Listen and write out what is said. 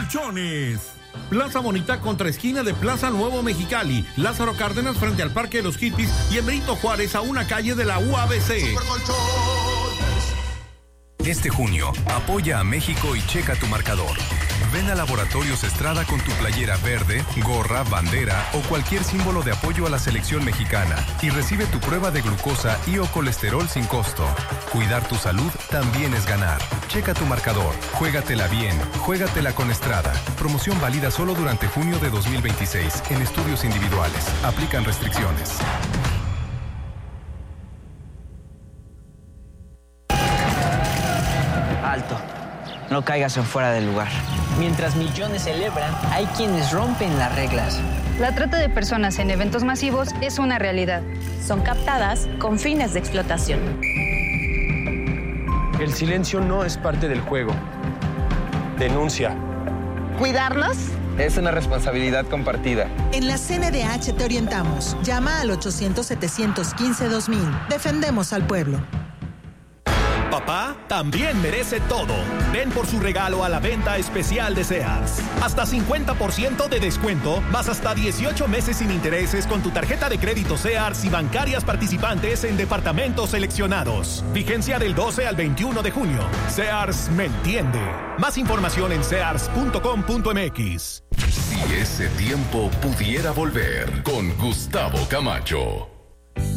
Colchones. Plaza Bonita contra esquina de Plaza Nuevo Mexicali, Lázaro Cárdenas frente al Parque de los Hippies y en Benito Juárez a una calle de la UABC. Este junio, apoya a México y checa tu marcador. Ven a Laboratorios Estrada con tu playera verde, gorra, bandera o cualquier símbolo de apoyo a la selección mexicana y recibe tu prueba de glucosa y o colesterol sin costo. Cuidar tu salud también es ganar. Checa tu marcador. Juégatela bien. Juégatela con Estrada. Promoción válida solo durante junio de 2026 en estudios individuales. Aplican restricciones. Alto. No caigas en fuera del lugar. Mientras millones celebran, hay quienes rompen las reglas. La trata de personas en eventos masivos es una realidad. Son captadas con fines de explotación. El silencio no es parte del juego. Denuncia. ¿Cuidarnos? Es una responsabilidad compartida. En la CNDH te orientamos. Llama al 800-715-2000. Defendemos al pueblo. Papá también merece todo. Ven por su regalo a la venta especial de Sears. Hasta 50% de descuento, más hasta 18 meses sin intereses con tu tarjeta de crédito Sears y bancarias participantes en departamentos seleccionados. Vigencia del 12 al 21 de junio. Sears me entiende. Más información en sears.com.mx. Si ese tiempo pudiera volver con Gustavo Camacho.